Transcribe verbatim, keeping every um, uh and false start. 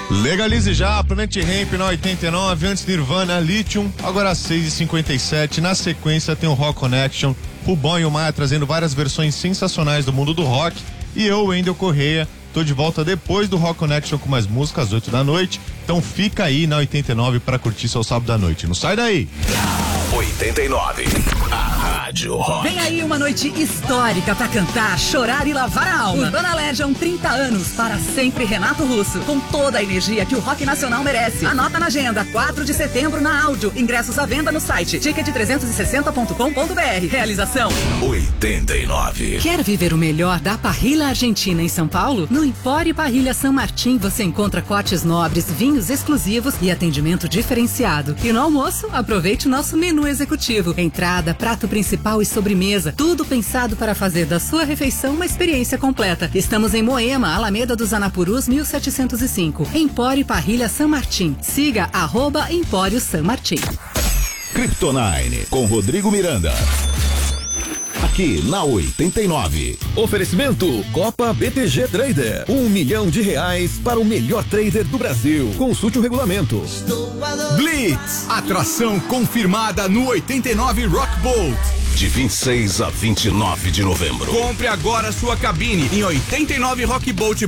Legalize já, Planet Hemp na oitenta e nove, antes Nirvana, Lithium, agora às seis e cinquenta e sete. Na sequência tem o Rock Connection, Rubão e o Maia trazendo várias versões sensacionais do mundo do rock. E eu, Wendel Correia, tô de volta depois do Rock Connection com mais música às oito da noite. Então fica aí na oitenta e nove pra curtir seu sábado à noite. Não sai daí! oitenta e nove, a Rádio Rock. Vem aí uma noite histórica pra cantar, chorar e lavar a alma. Urbana Legend, trinta anos, para sempre Renato Russo, com toda a energia que o rock nacional merece. Anota na agenda, quatro de setembro na Áudio. Ingressos à venda no site ticket trezentos e sessenta ponto com ponto br. Realização oitenta e nove. Quer viver o melhor da parrilha argentina em São Paulo? No Empório Parrilha San Martín você encontra cortes nobres, vinhos exclusivos e atendimento diferenciado. E no almoço, aproveite o nosso menu executivo. Entrada, prato principal e sobremesa. Tudo pensado para fazer da sua refeição uma experiência completa. Estamos em Moema, Alameda dos Anapurus, mil setecentos e cinco. Empório Parrilha San Martín. Siga arroba Empório San Martín. Kryptonine, com Rodrigo Miranda. Aqui na oitenta e nove. Oferecimento Copa B T G Trader. Um milhão de reais para o melhor trader do Brasil. Consulte o regulamento. Blitz, atração confirmada no oitenta e nove Rock Bolt. De vinte e seis a vinte e nove de novembro. Compre agora sua cabine em oitenta e nove rock bolt